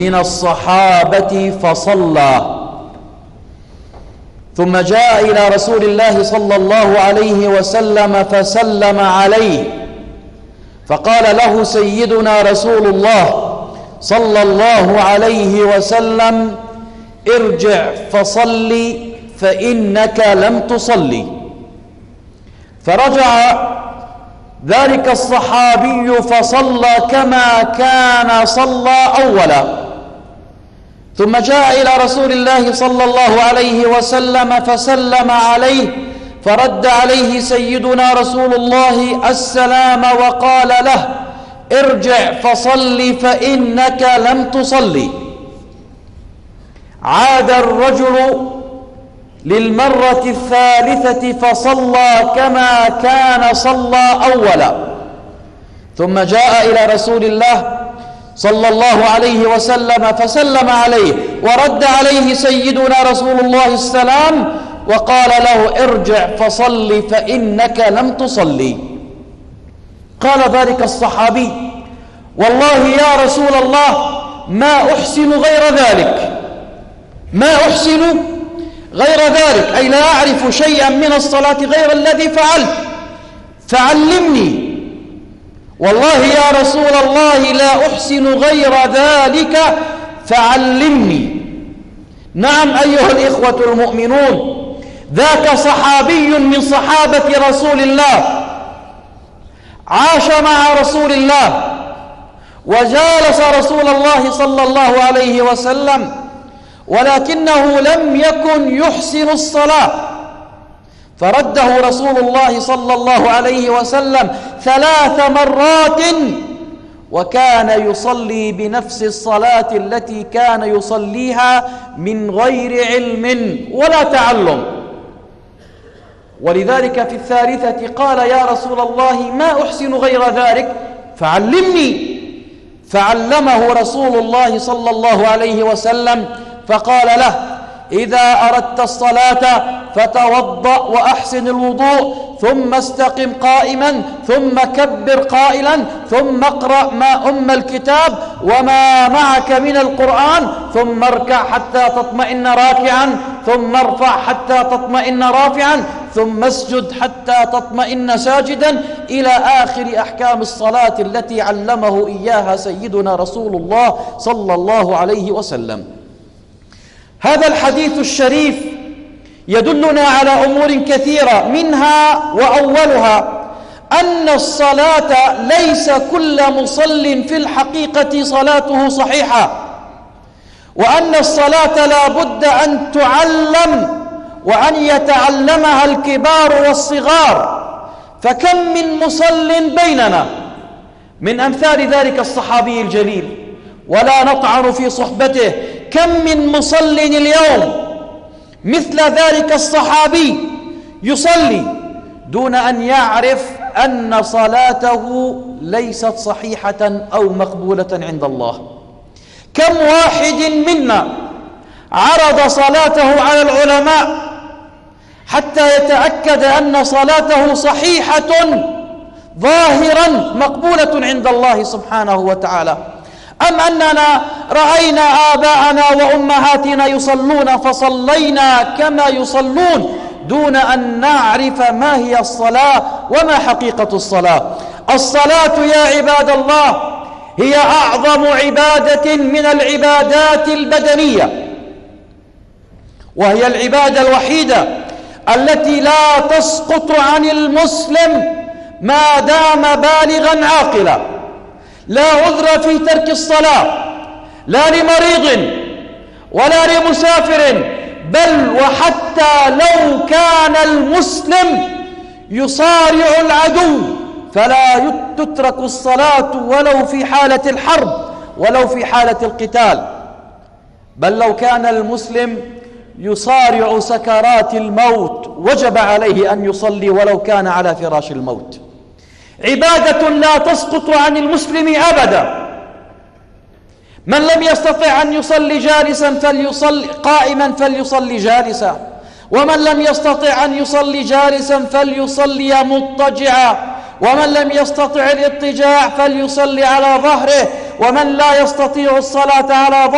من الصحابة فصلى، ثم جاء إلى رسول الله صلى الله عليه وسلم فسلم عليه، فقال له سيدنا رسول الله صلى الله عليه وسلم: ارجع فصل فإنك لم تصلي. فرجع ذلك الصحابي فصلى كما كان صلى أولا، ثم جاء إلى رسول الله صلى الله عليه وسلم فسلم عليه، فرد عليه سيدنا رسول الله السلام وقال له: ارجع فصل فإنك لم تصلي. عاد الرجل للمرة الثالثة فصلى كما كان صلى أولا، ثم جاء إلى رسول الله صلى الله عليه وسلم فسلم عليه، ورد عليه سيدنا رسول الله السلام وقال له: ارجع فصل فإنك لم تصلي. قال ذلك الصحابي: والله يا رسول الله ما أحسن غير ذلك، ما أحسن غير ذلك، أي لا أعرف شيئا من الصلاة غير الذي فعلت، فعلمني. والله يا رسول الله لا أحسن غير ذلك فعلمني. نعم أيها الإخوة المؤمنون، ذاك صحابي من صحابة رسول الله عاش مع رسول الله وجالس رسول الله صلى الله عليه وسلم، ولكنه لم يكن يحسن الصلاة، فرده رسول الله صلى الله عليه وسلم 3 مرات، وكان يصلي بنفس الصلاة التي كان يصليها من غير علم ولا تعلم. ولذلك في الثالثة قال: يا رسول الله ما أحسن غير ذلك فعلمني. فعلمه رسول الله صلى الله عليه وسلم فقال له: إذا أردت الصلاة فتوضأ وأحسن الوضوء، ثم استقم قائما، ثم كبر قائلا، ثم اقرأ ما أم الكتاب وما معك من القرآن، ثم اركع حتى تطمئن راكعا، ثم ارفع حتى تطمئن رافعا، ثم اسجد حتى تطمئن ساجدا، إلى آخر أحكام الصلاة التي علمه إياها سيدنا رسول الله صلى الله عليه وسلم. هذا الحديث الشريف يدلنا على أمور كثيرة، منها وأولها أن الصلاة ليس كل مصل في الحقيقة صلاته صحيحة، وأن الصلاة لا بد أن تعلم وأن يتعلمها الكبار والصغار. فكم من مصل بيننا من أمثال ذلك الصحابي الجليل، ولا نطعن في صحبته، كم من مصل اليوم مثل ذلك الصحابي يصلي دون أن يعرف أن صلاته ليست صحيحة أو مقبولة عند الله. كم واحد منا عرض صلاته على العلماء حتى يتأكد أن صلاته صحيحة ظاهرا مقبولة عند الله سبحانه وتعالى، أم أننا رأينا آباءنا وأمهاتنا يصلون فصلينا كما يصلون دون أن نعرف ما هي الصلاة وما حقيقة الصلاة. الصلاة يا عباد الله هي أعظم عبادة من العبادات البدنية، وهي العبادة الوحيدة التي لا تسقط عن المسلم ما دام بالغا عاقلا. لا عذر في ترك الصلاة، لا لمريض ولا لمسافر، بل وحتى لو كان المسلم يصارع العدو فلا تترك الصلاة ولو في حالة الحرب ولو في حالة القتال، بل لو كان المسلم يصارع سكرات الموت وجب عليه أن يصلي ولو كان على فراش الموت. عبادة لا تسقط عن المسلم أبدا. من لم يستطع أن يصلي جالسا فليصلي قائما فليصلي جالسا، ومن لم يستطع أن يصلي جالسا فليصلي مضطجعا، ومن لم يستطع الاضطجاع فليصلي على ظهره، ومن لا يستطيع الصلاة على ظهره